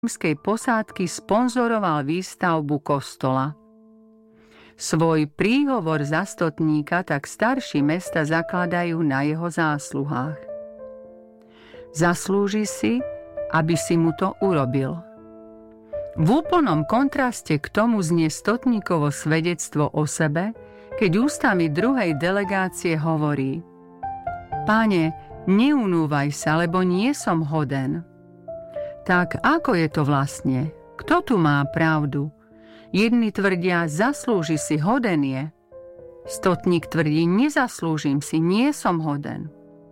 rímskej posádky sponzoroval výstavbu kostola. Svoj príhovor za stotníka tak starší mesta zakladajú na jeho zásluhách. Zaslúži si, aby si mu to urobil. V úplnom kontraste k tomu znie stotníkovo svedectvo o sebe, keď ústami druhej delegácie hovorí: Páne, neunúvaj sa, lebo nie som hoden. Tak ako je to vlastne? Kto tu má pravdu? Jedni tvrdia, zaslúži si, hoden je. Stotník tvrdí, nezaslúžim si, nie som hoden.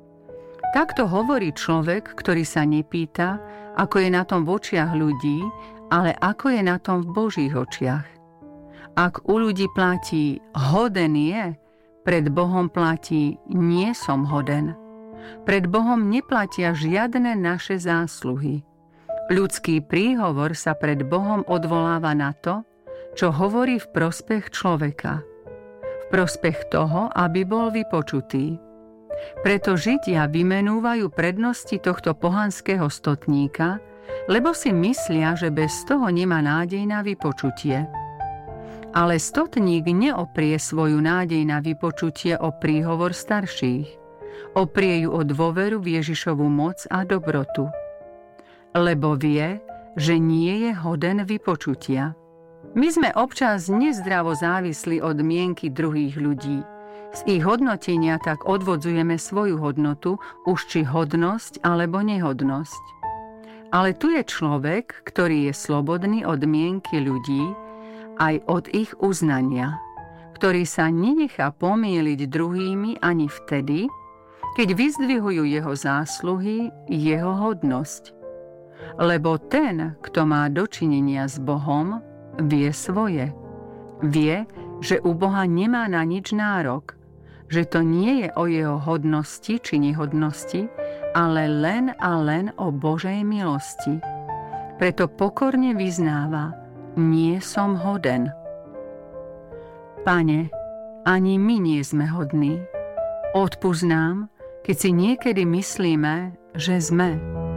Takto hovorí človek, ktorý sa nepýta, ako je na tom v očiach ľudí, ale ako je na tom v Božích očiach. Ak u ľudí platí hoden je, pred Bohom platí nie som hoden. Pred Bohom neplatia žiadne naše zásluhy. Ľudský príhovor sa pred Bohom odvoláva na to, čo hovorí v prospech človeka. V prospech toho, aby bol vypočutý. Preto Židia vymenúvajú prednosti tohto pohanského stotníka, lebo si myslia, že bez toho nemá nádej na vypočutie. Ale stotník neoprie svoju nádej na vypočutie o príhovor starších. Oprie ju o dôveru v Ježišovu moc a dobrotu. Lebo vie, že nie je hoden vypočutia. My sme občas nezdravo závislí od mienky druhých ľudí. Z ich hodnotenia tak odvodzujeme svoju hodnotu, už či hodnosť alebo nehodnosť. Ale tu je človek, ktorý je slobodný od mienky ľudí, aj od ich uznania, ktorý sa nenechá pomýliť druhými ani vtedy, keď vyzdvihujú jeho zásluhy, jeho hodnosť. Lebo ten, kto má dočinenia s Bohom, vie svoje. Vie, že u Boha nemá na nič nárok, že to nie je o jeho hodnosti či nehodnosti, ale len a len o Božej milosti. Preto pokorne vyznáva: nie som hoden. Pane, ani my nie sme hodní. Odpusť nám, keď si niekedy myslíme, že sme.